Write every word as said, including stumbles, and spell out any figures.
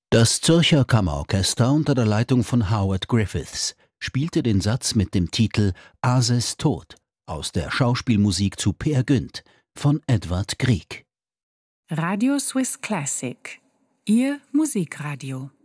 Das Zürcher Kammerorchester unter der Leitung von Howard Griffiths spielte den Satz mit dem Titel »Ases Tod« aus der Schauspielmusik zu Peer Gynt von Edvard Grieg. Radio Swiss Classic, Ihr Musikradio.